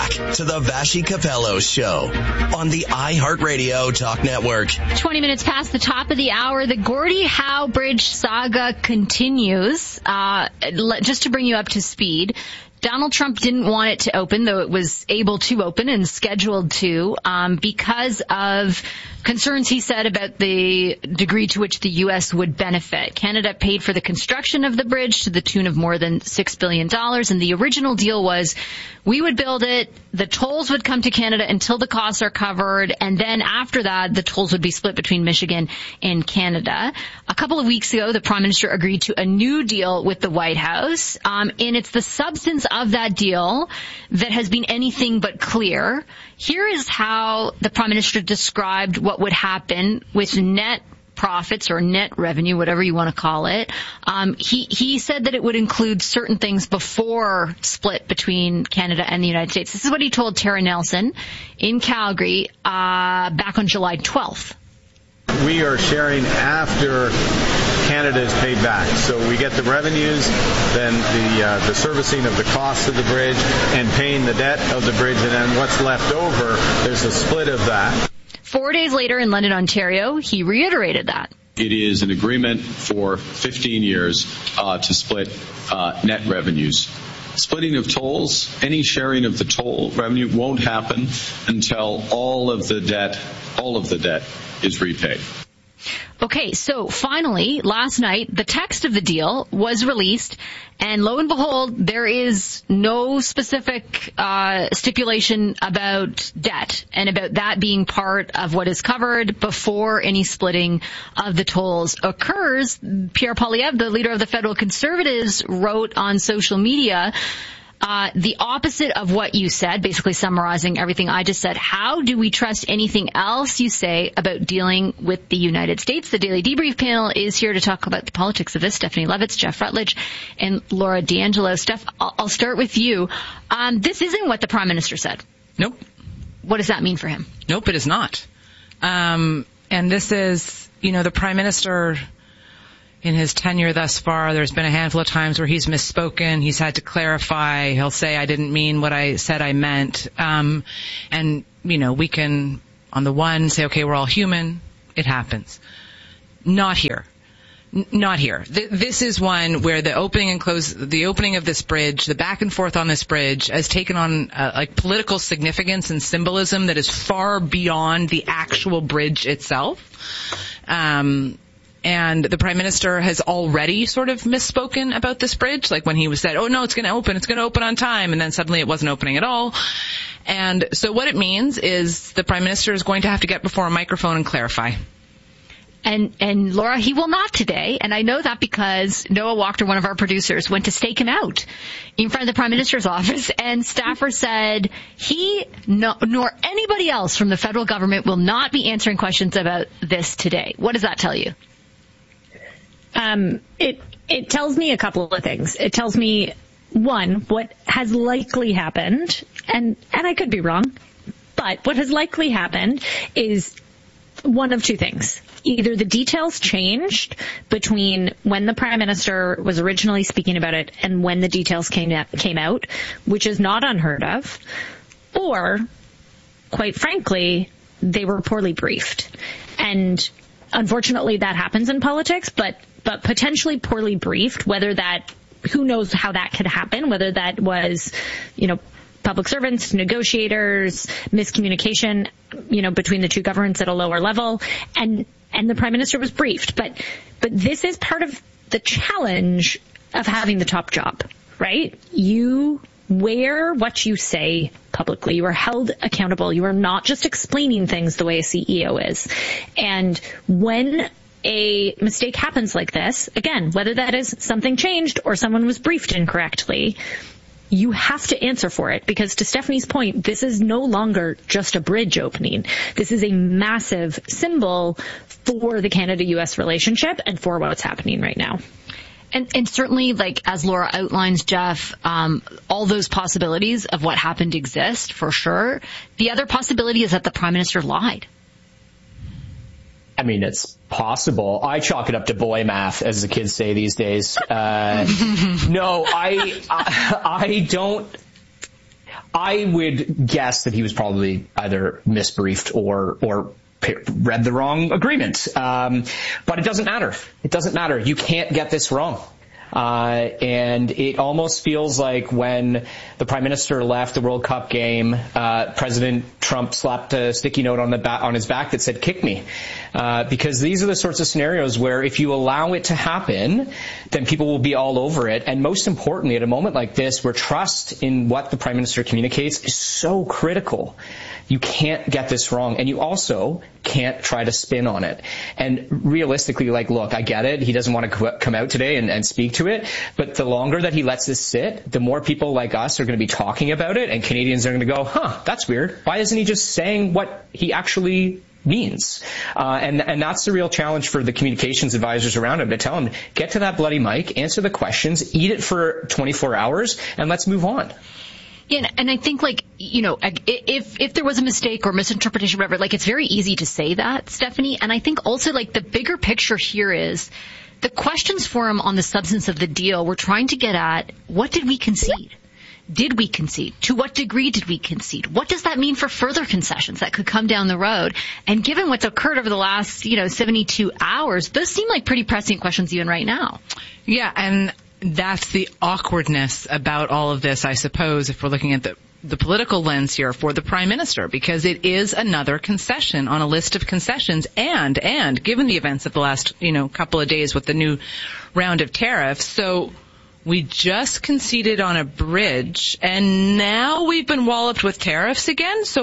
back to the Vassy Capello Show on the iHeartRadio Talk Network. 20 minutes past the top of the hour, the Gordie Howe Bridge saga continues. Just to bring you up to speed, Donald Trump didn't want it to open, though it was able to open and scheduled to, because of concerns, he said, about the degree to which the U.S. would benefit. Canada paid for the construction of the bridge to the tune of more than $6 billion, and the original deal was we would build it, the tolls would come to Canada until the costs are covered, and then after that, the tolls would be split between Michigan and Canada. A couple of weeks ago, the Prime Minister agreed to a new deal with the White House, and it's the substance of that deal that has been anything but clear. Here is how the Prime Minister described what would happen with net profits or net revenue, whatever you want to call it. He said that it would include certain things before split between Canada and the United States. This is what he told Tara Nelson in Calgary back on July 12th. We are sharing after Canada is paid back. So we get the revenues, then the servicing of the cost of the bridge, and paying the debt of the bridge, and then what's left over, there's a split of that. 4 days later in London, Ontario, he reiterated that. It is an agreement for 15 years to split net revenues. Splitting of tolls, any sharing of the toll revenue won't happen until all of the debt is repaid. Okay, so finally, last night, the text of the deal was released, and lo and behold, there is no specific stipulation about debt and about that being part of what is covered before any splitting of the tolls occurs. Pierre Poilievre, the leader of the Federal Conservatives, wrote on social media the opposite of what you said, basically summarizing everything I just said. How do we trust anything else you say about dealing with the United States? The Daily Debrief panel is here to talk about the politics of this. Stephanie Levitz, Jeff Rutledge, and Laura D'Angelo. Steph, I'll start with you. This isn't what the Prime Minister said. Nope. What does that mean for him? Nope, it is not. And this is, the Prime Minister, in his tenure thus far, there's been a handful of times where he's misspoken. He's had to clarify. He'll say, I didn't mean what I said I meant. And, we can, on the one, say, okay, we're all human. It happens. Not here. Not here. This is one where the opening of this bridge, the back and forth on this bridge has taken on political significance and symbolism that is far beyond the actual bridge itself. And the Prime Minister has already sort of misspoken about this bridge, like when he said, oh no, it's going to open on time, and then suddenly it wasn't opening at all. And so what it means is the Prime Minister is going to have to get before a microphone and clarify. And Laura, he will not today, and I know that because Noah Wachter, one of our producers, went to stake him out in front of the Prime Minister's office, and staffer said he nor anybody else from the federal government will not be answering questions about this today. What does that tell you? It tells me a couple of things. It tells me, one, what has likely happened, and I could be wrong, but what has likely happened is one of two things. Either the details changed between when the Prime Minister was originally speaking about it and when the details came out, which is not unheard of, or, quite frankly, they were poorly briefed. And unfortunately, that happens in politics, but potentially poorly briefed, who knows how that could happen, whether that was, public servants, negotiators, miscommunication, between the two governments at a lower level, and the Prime Minister was briefed. But this is part of the challenge of having the top job, right? You wear what you say publicly. You are held accountable. You are not just explaining things the way a CEO is. And when a mistake happens like this, again, whether that is something changed or someone was briefed incorrectly, you have to answer for it, because to Stephanie's point, this is no longer just a bridge opening. This is a massive symbol for the Canada-US relationship and for what's happening right now. And certainly, as Laura outlines, Jeff, all those possibilities of what happened exist, for sure. The other possibility is that the Prime Minister lied. I mean, it's possible. I chalk it up to boy math, as the kids say these days. No, I don't. I would guess that he was probably either misbriefed or read the wrong agreement. But it doesn't matter. It doesn't matter. You can't get this wrong. And it almost feels like when the Prime Minister left the World Cup game, President Trump slapped a sticky note on his back that said, "Kick me." Because these are the sorts of scenarios where if you allow it to happen, then people will be all over it. And most importantly, at a moment like this, where trust in what the Prime Minister communicates is so critical, you can't get this wrong. And you also can't try to spin on it. And realistically, look, I get it. He doesn't want to come out today and speak to it. But the longer that he lets this sit, the more people like us are going to be talking about it. And Canadians are going to go, that's weird. Why isn't he just saying what he actually means? And that's the real challenge for the communications advisors around him, to tell him, get to that bloody mic, answer the questions, eat it for 24 hours, and let's move on. Yeah, and I think, if there was a mistake or misinterpretation, whatever, it's very easy to say that, Stephanie. And I think also, the bigger picture here is the questions for him on the substance of the deal. We're trying to get at, what did we concede? Did we concede? To what degree did we concede? What does that mean for further concessions that could come down the road? And given what's occurred over the last, 72 hours, those seem like pretty pressing questions even right now. Yeah, and that's the awkwardness about all of this, I suppose, if we're looking at the political lens here for the Prime Minister, because it is another concession on a list of concessions. And given the events of the last, couple of days with the new round of tariffs, so we just conceded on a bridge and now we've been walloped with tariffs again. So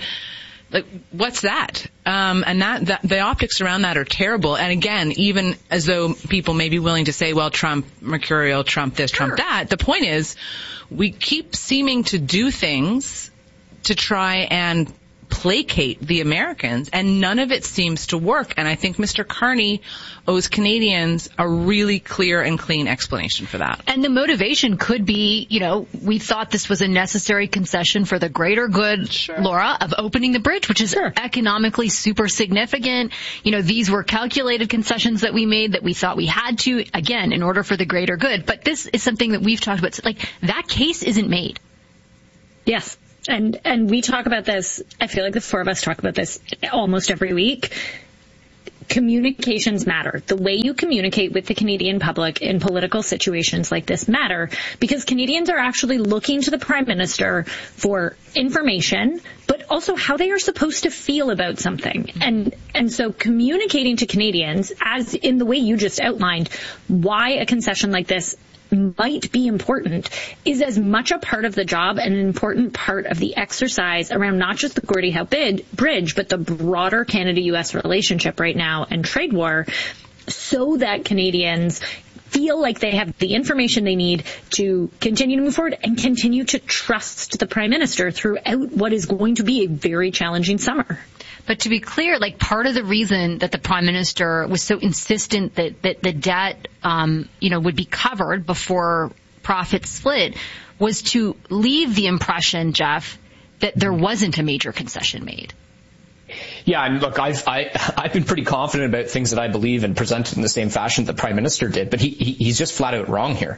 what's that? And that the optics around that are terrible. And again, even as though people may be willing to say, well, Trump, mercurial, Trump this, Trump that, the point is we keep seeming to do things to try and placate the Americans, and none of it seems to work. And I think Mr. Carney owes Canadians a really clear and clean explanation for that. And the motivation could be, we thought this was a necessary concession for the greater good, sure, Laura, of opening the bridge, which is sure, economically super significant. These were calculated concessions that we made that we thought we had to, again, in order for the greater good. But this is something that we've talked about. That case isn't made. Yes. And we talk about this, I feel like the four of us talk about this almost every week. Communications matter. The way you communicate with the Canadian public in political situations like this matter, because Canadians are actually looking to the Prime Minister for information, but also how they are supposed to feel about something. And so communicating to Canadians, as in the way you just outlined, why a concession like this might be important, is as much a part of the job and an important part of the exercise around not just the Gordie Howe Bridge, but the broader Canada-US relationship right now and trade war, so that Canadians feel like they have the information they need to continue to move forward and continue to trust the Prime Minister throughout what is going to be a very challenging summer. But to be clear, part of the reason that the Prime Minister was so insistent that the debt, would be covered before profits split was to leave the impression, Jeff, that there wasn't a major concession made. Yeah, and look, I've been pretty confident about things that I believe and presented in the same fashion that the Prime Minister did, but he's just flat out wrong here.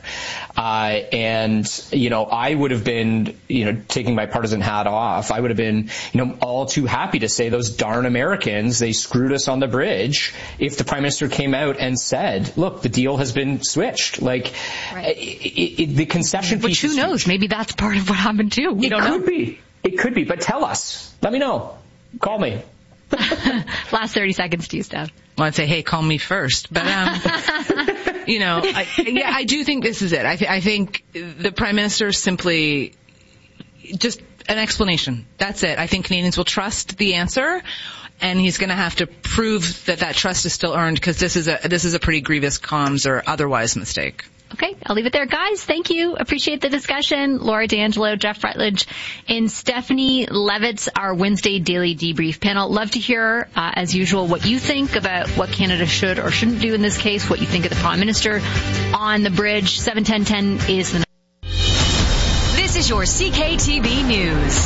And I would have been, taking my partisan hat off, I would have been, all too happy to say those darn Americans, they screwed us on the bridge, if the Prime Minister came out and said, look, the deal has been switched. Right. The concession piece. Which who knows? Maybe that's part of what happened too. We don't know. It could be, but tell us. Let me know. Call me. Last 30 seconds to you, Steph. Well, I'd say, hey, call me first. But, I do think this is it. I think the Prime Minister simply just an explanation. That's it. I think Canadians will trust the answer, and he's going to have to prove that trust is still earned, because this is a pretty grievous comms or otherwise mistake. Okay, I'll leave it there. Guys, thank you. Appreciate the discussion. Laura D'Angelo, Jeff Rutledge, and Stephanie Levitz, our Wednesday Daily Debrief panel. Love to hear, as usual, what you think about what Canada should or shouldn't do in this case, what you think of the Prime Minister on the bridge. 71010 is the number. This is your CKTB News.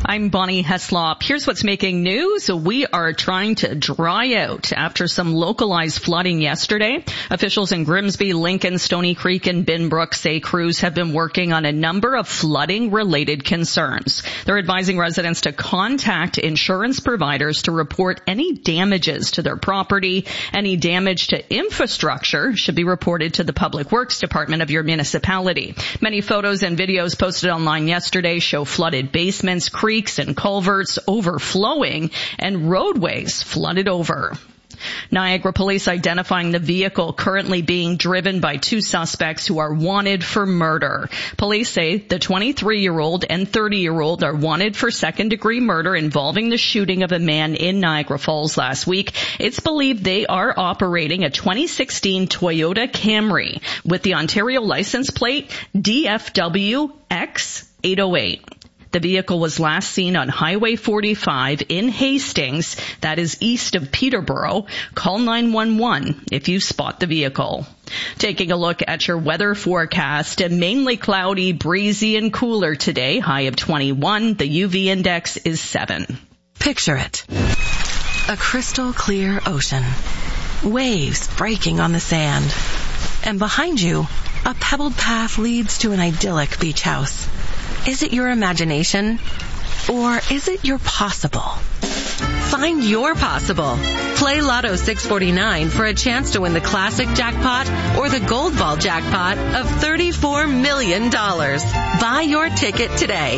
I'm Bonnie Heslop. Here's what's making news. We are trying to dry out after some localized flooding yesterday. Officials in Grimsby, Lincoln, Stony Creek, and Binbrook say crews have been working on a number of flooding-related concerns. They're advising residents to contact insurance providers to report any damages to their property. Any damage to infrastructure should be reported to the Public Works Department of your municipality. Many photos and videos posted online yesterday show flooded basements, creeks, and culverts overflowing, and roadways flooded over. Niagara police identifying the vehicle currently being driven by two suspects who are wanted for murder. Police say the 23-year-old and 30-year-old are wanted for second-degree murder involving the shooting of a man in Niagara Falls last week. It's believed they are operating a 2016 Toyota Camry with the Ontario license plate DFW X808. The vehicle was last seen on Highway 45 in Hastings, that is east of Peterborough. Call 911 if you spot the vehicle. Taking a look at your weather forecast, mainly cloudy, breezy, and cooler today, high of 21. The UV index is 7. Picture it. A crystal clear ocean. Waves breaking on the sand. And behind you, a pebbled path leads to an idyllic beach house. Is it your imagination? Or is it your possible? Find your possible. Play Lotto 649 for a chance to win the classic jackpot or the gold ball jackpot of $34 million. Buy your ticket today.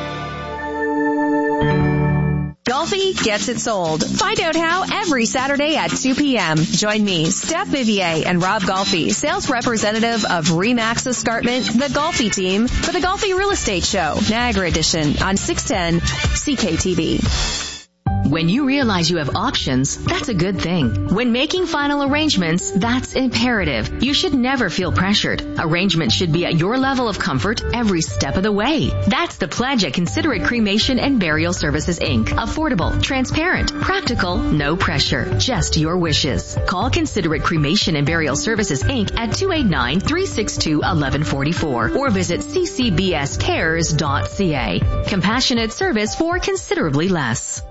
Golfi gets it sold. Find out how every Saturday at 2 p.m. Join me, Steph Vivier, and Rob Golfi, sales representative of RE/MAX Escarpment, the Golfi team, for the Golfi Real Estate Show, Niagara Edition, on 610 CKTV. When you realize you have options, that's a good thing. When making final arrangements, that's imperative. You should never feel pressured. Arrangements should be at your level of comfort every step of the way. That's the pledge at Considerate Cremation and Burial Services, Inc. Affordable, transparent, practical, no pressure, just your wishes. Call Considerate Cremation and Burial Services, Inc. at 289-362-1144 or visit ccbscares.ca. Compassionate service for considerably less.